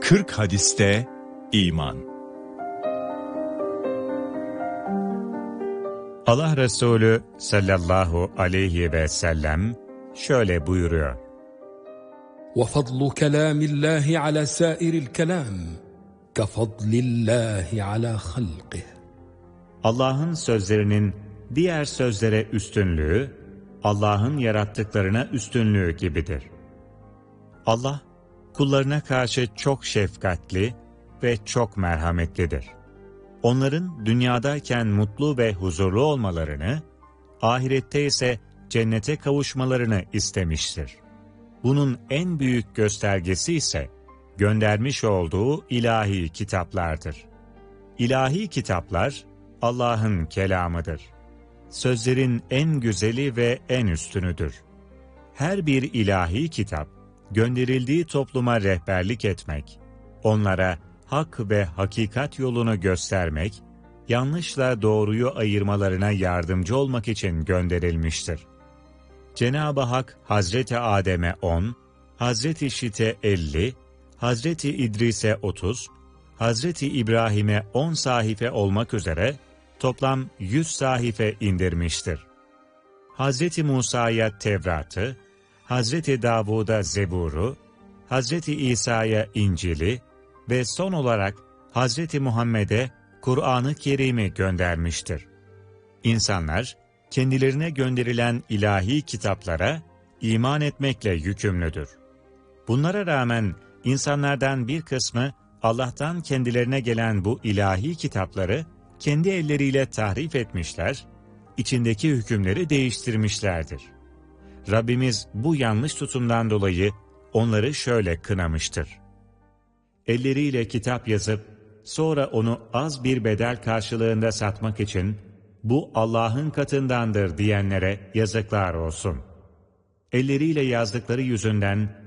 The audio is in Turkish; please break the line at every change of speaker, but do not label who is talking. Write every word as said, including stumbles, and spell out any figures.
kırk hadiste iman.
Allah Resulü sallallahu aleyhi ve sellem şöyle buyuruyor:
وَفَضْلُ كَلَامِ اللّٰهِ عَلَى سَائِرِ الْكَلَامِ كَفَضْلِ اللّٰهِ عَلَى خَلْقِهِ.
Allah'ın sözlerinin diğer sözlere üstünlüğü, Allah'ın yarattıklarına üstünlüğü gibidir. Allah, kullarına karşı çok şefkatli ve çok merhametlidir. Onların dünyadayken mutlu ve huzurlu olmalarını, ahirette ise cennete kavuşmalarını istemiştir. Bunun en büyük göstergesi ise göndermiş olduğu ilahi kitaplardır. İlahi kitaplar Allah'ın kelamıdır. Sözlerin en güzeli ve en üstünüdür. Her bir ilahi kitap, gönderildiği topluma rehberlik etmek, onlara hak ve hakikat yolunu göstermek, yanlışla doğruyu ayırmalarına yardımcı olmak için gönderilmiştir. Cenab-ı Hak Hazreti Adem'e on, Hazreti Şit'e elli, Hazreti İdris'e otuz, Hazreti İbrahim'e on sahife olmak üzere toplam yüz sahife indirmiştir. Hazreti Musa'ya Tevrat'ı, Hazreti Davud'a Zebur'u, Hazreti İsa'ya İncil'i ve son olarak Hazreti Muhammed'e Kur'an-ı Kerim'i göndermiştir. İnsanlar, kendilerine gönderilen ilahi kitaplara iman etmekle yükümlüdür. Bunlara rağmen insanlardan bir kısmı Allah'tan kendilerine gelen bu ilahi kitapları kendi elleriyle tahrif etmişler, içindeki hükümleri değiştirmişlerdir. Rabbimiz bu yanlış tutumdan dolayı onları şöyle kınamıştır: Elleriyle kitap yazıp sonra onu az bir bedel karşılığında satmak için bu Allah'ın katındandır diyenlere yazıklar olsun. Elleriyle yazdıkları yüzünden